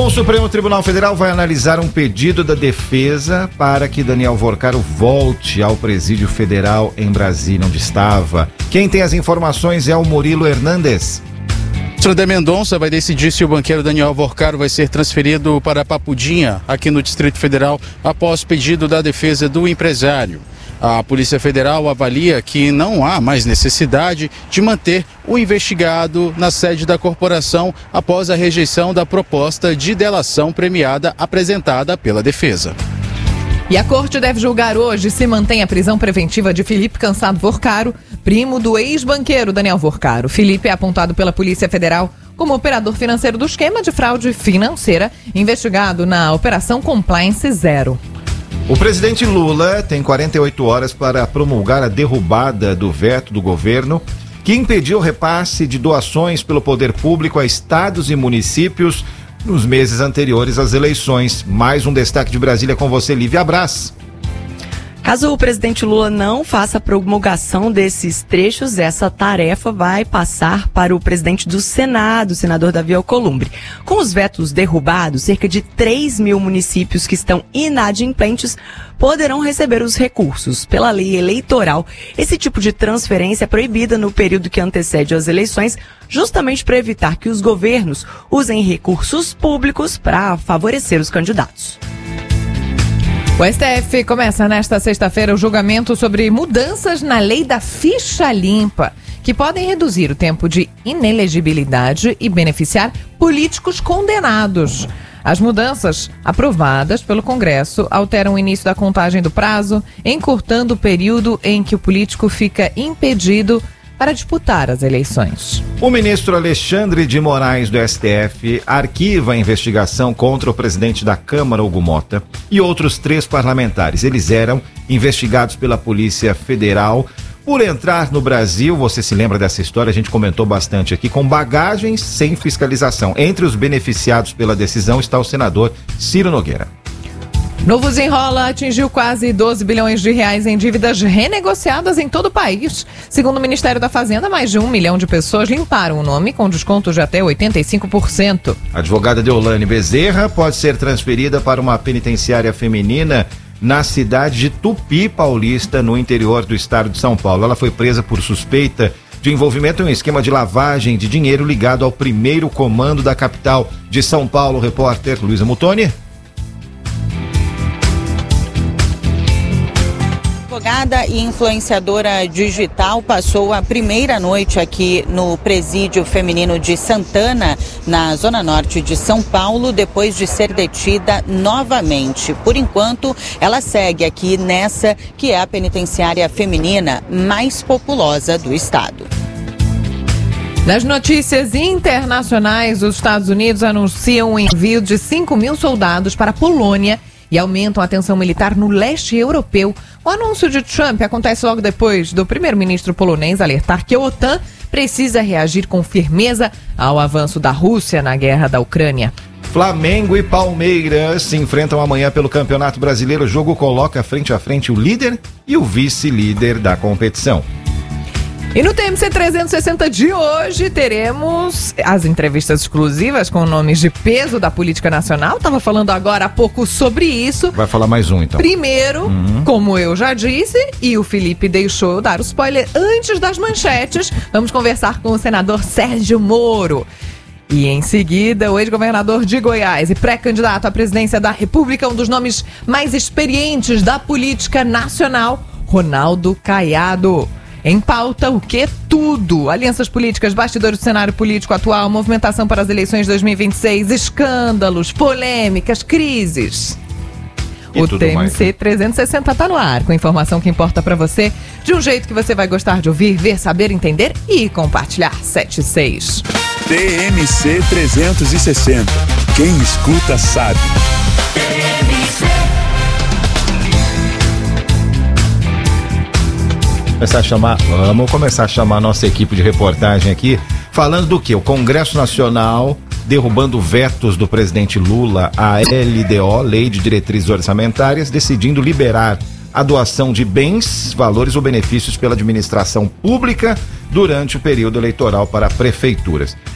Bom, o Supremo Tribunal Federal vai analisar um pedido da defesa para que Daniel Vorcaro volte ao presídio federal em Brasília, onde estava. Quem tem as informações é o Murilo Hernandes. O Sandré Mendonça vai decidir se o banqueiro Daniel Vorcaro vai ser transferido para Papudinha, aqui no Distrito Federal, após pedido da defesa do empresário. A Polícia Federal avalia que não há mais necessidade de manter o investigado na sede da corporação após a rejeição da proposta de delação premiada apresentada pela defesa. E a corte deve julgar hoje se mantém a prisão preventiva de Felipe Cansado Vorcaro, primo do ex-banqueiro Daniel Vorcaro. Felipe é apontado pela Polícia Federal como operador financeiro do esquema de fraude financeira, investigado na Operação Compliance Zero. O presidente Lula tem 48 horas para promulgar a derrubada do veto do governo que impediu o repasse de doações pelo poder público a estados e municípios nos meses anteriores às eleições. Mais um destaque de Brasília com você, Lívia Braz. Caso o presidente Lula não faça a promulgação desses trechos, essa tarefa vai passar para o presidente do Senado, o senador Davi Alcolumbre. Com os vetos derrubados, cerca de 3 mil municípios que estão inadimplentes poderão receber os recursos. Pela lei eleitoral, esse tipo de transferência é proibida no período que antecede as eleições, justamente para evitar que os governos usem recursos públicos para favorecer os candidatos. O STF começa nesta sexta-feira o julgamento sobre mudanças na lei da ficha limpa, que podem reduzir o tempo de inelegibilidade e beneficiar políticos condenados. As mudanças aprovadas pelo Congresso alteram o início da contagem do prazo, encurtando o período em que o político fica impedido para disputar as eleições. O ministro Alexandre de Moraes do STF arquiva a investigação contra o presidente da Câmara, Hugo Mota, e outros 3 parlamentares. Eles eram investigados pela Polícia Federal por entrar no Brasil, você se lembra dessa história, a gente comentou bastante aqui, com bagagens sem fiscalização. Entre os beneficiados pela decisão está o senador Ciro Nogueira. Novo Desenrola atingiu quase 12 bilhões de reais em dívidas renegociadas em todo o país. Segundo o Ministério da Fazenda, mais de 1 milhão de pessoas limparam o nome com descontos de até 85%. A advogada Deolane Bezerra pode ser transferida para uma penitenciária feminina na cidade de Tupi Paulista, no interior do estado de São Paulo. Ela foi presa por suspeita de envolvimento em um esquema de lavagem de dinheiro ligado ao primeiro comando da capital de São Paulo. Repórter Luísa Mutoni. Advogada e influenciadora digital passou a primeira noite aqui no presídio feminino de Santana, na zona norte de São Paulo, depois de ser detida novamente. Por enquanto, ela segue aqui nessa que é a penitenciária feminina mais populosa do estado. Nas notícias internacionais, os Estados Unidos anunciam o envio de 5 mil soldados para a Polônia e aumentam a tensão militar no leste europeu. O anúncio de Trump acontece logo depois do primeiro-ministro polonês alertar que a OTAN precisa reagir com firmeza ao avanço da Rússia na guerra da Ucrânia. Flamengo e Palmeiras se enfrentam amanhã pelo Campeonato Brasileiro. O jogo coloca frente a frente o líder e o vice-líder da competição. E no TMC 360 de hoje teremos as entrevistas exclusivas com nomes de peso da política nacional. Estava falando agora há pouco sobre isso. Vai falar mais um, então. Primeiro, como eu já disse, e o Felipe deixou eu dar o spoiler antes das manchetes, vamos conversar com o senador Sérgio Moro. E em seguida, o ex-governador de Goiás e pré-candidato à presidência da República, um dos nomes mais experientes da política nacional, Ronaldo Caiado. Em pauta, o que? Tudo. Alianças políticas, bastidores do cenário político atual, movimentação para as eleições de 2026, escândalos, polêmicas, crises. O TMC 360 está no ar, com informação que importa para você, de um jeito que você vai gostar de ouvir, ver, saber, entender e compartilhar. 76. TMC 360. Quem escuta sabe. Vamos começar a chamar a nossa equipe de reportagem aqui, falando do que? O Congresso Nacional derrubando vetos do presidente Lula à LDO, Lei de Diretrizes Orçamentárias, decidindo liberar a doação de bens, valores ou benefícios pela administração pública durante o período eleitoral para prefeituras.